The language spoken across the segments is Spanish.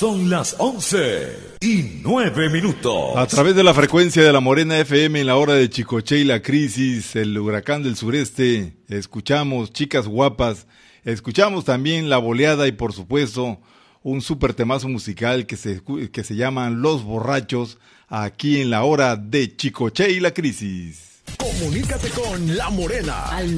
Son las 11:09. A través de la frecuencia de la Morena FM en la hora de Chicoche y la crisis, el huracán del sureste, escuchamos Chicas Guapas, escuchamos también La Boleada y por supuesto un súper temazo musical que se llaman Los Borrachos, aquí en la hora de Chicoche y la crisis. Comunícate con La Morena al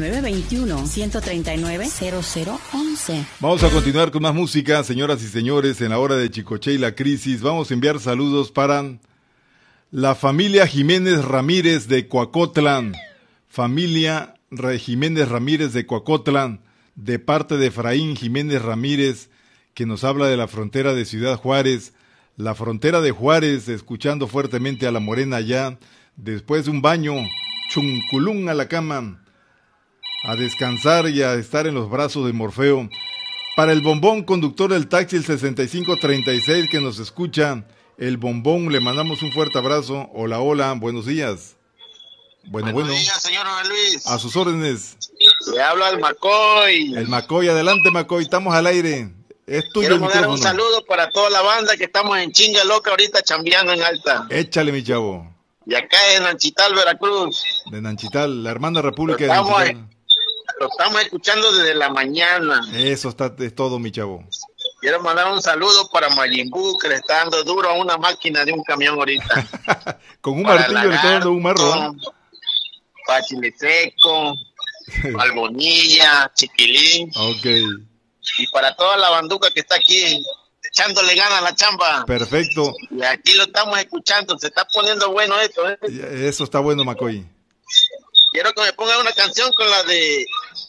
921-139-0011. Vamos a continuar con más música, señoras y señores, en la hora de Chicoche y la crisis. Vamos a enviar saludos para la familia Jiménez Ramírez de Coacotlán. Familia Jiménez Ramírez de Coacotlán, de parte de Efraín Jiménez Ramírez, que nos habla de la frontera de Ciudad Juárez. La frontera de Juárez, escuchando fuertemente a La Morena allá, después de un baño, chunculún a la cama, a descansar y a estar en los brazos de Morfeo. Para el Bombón, conductor del taxi el 6536 que nos escucha, el Bombón, le mandamos un fuerte abrazo. Hola, hola, buenos días. Buenos días, señor Luis. A sus órdenes. Le habla el Macoy. El Macoy, adelante Macoy, estamos al aire. Es tuyo. Quiero mandar un saludo para toda la banda que estamos en chinga loca ahorita chambeando en Alta. Échale, mi chavo. Y acá en Nanchital, Veracruz. De Nanchital, la hermana república de Nanchital. Lo estamos escuchando desde la mañana. Eso es todo, mi chavo. Quiero mandar un saludo para Mayimbu, que le está dando duro a una máquina de un camión ahorita. Con un martillo le está dando un marro. Para Chile Seco, Albonilla, Chiquilín. Ok. Y para toda la banduca que está aquí echándole ganas a la chamba. Perfecto. Y aquí lo estamos escuchando, se está poniendo bueno esto, ¿eh? Eso está bueno, Macoy. Quiero que me pongan una canción con la de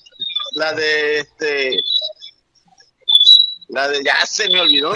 ya se me olvidó.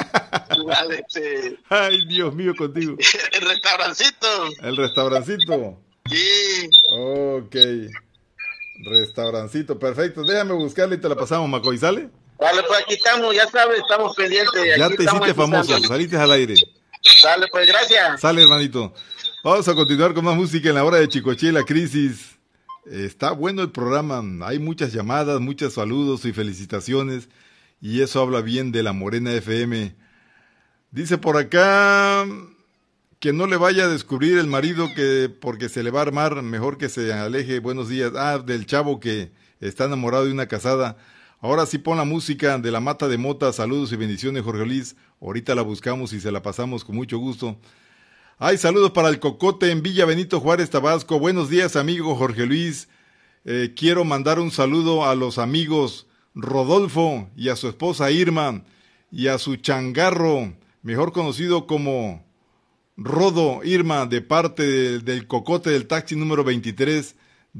Ay, Dios mío, contigo. El restaurancito. El restaurancito. Sí. Ok. Restaurancito, perfecto. Déjame buscarla y te la pasamos, Macoy, ¿sale? Vale, pues aquí estamos, ya sabes, estamos pendientes. Ya te hiciste famoso, saliste al aire. Sale, pues, gracias. Sale, hermanito. Vamos a continuar con más música en la hora de Chicoche y la crisis. Está bueno el programa, hay muchas llamadas, muchos saludos y felicitaciones, y eso habla bien de la Morena FM. Dice por acá que no le vaya a descubrir el marido porque se le va a armar, mejor que se aleje. Buenos días. Del chavo que está enamorado de una casada. Ahora sí pon la música de La Mata de Mota. Saludos y bendiciones, Jorge Luis. Ahorita la buscamos y se la pasamos con mucho gusto. Hay saludos para el Cocote en Villa Benito Juárez, Tabasco. Buenos días, amigo Jorge Luis. Quiero mandar un saludo a los amigos Rodolfo y a su esposa Irma y a su changarro, mejor conocido como Rodo Irma, de parte del Cocote del taxi número 23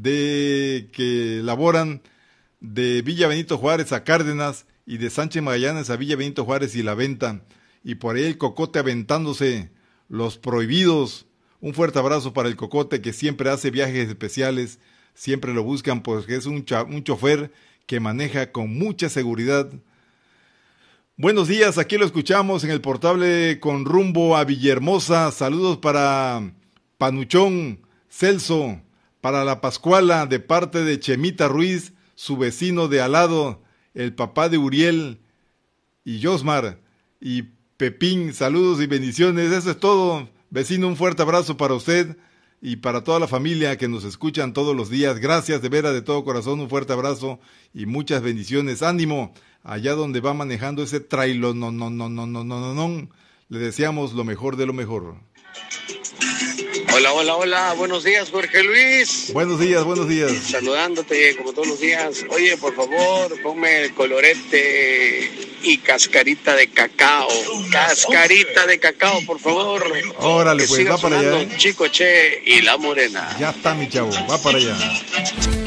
que laboran de Villa Benito Juárez a Cárdenas y de Sánchez Magallanes a Villa Benito Juárez y La Venta. Y por ahí el Cocote aventándose los prohibidos. Un fuerte abrazo para el Cocote, que siempre hace viajes especiales, siempre lo buscan porque es un chofer que maneja con mucha seguridad. Buenos días, aquí lo escuchamos en el portable con rumbo a Villahermosa. Saludos para Panuchón, Celso, para la Pascuala de parte de Chemita Ruiz, su vecino de al lado, el papá de Uriel y Josmar y Pepín. Saludos y bendiciones. Eso es todo, vecino. Un fuerte abrazo para usted y para toda la familia que nos escuchan todos los días. Gracias de veras, de todo corazón. Un fuerte abrazo y muchas bendiciones. Ánimo allá donde va manejando ese trailer. No. Le deseamos lo mejor de lo mejor. Hola, buenos días, Jorge Luis. Buenos días. Saludándote como todos los días. Oye, por favor, ponme el colorete y cascarita de cacao. Cascarita de cacao, por favor. Órale, pues va para allá. Chicoche y la Morena. Ya está, mi chavo, va para allá.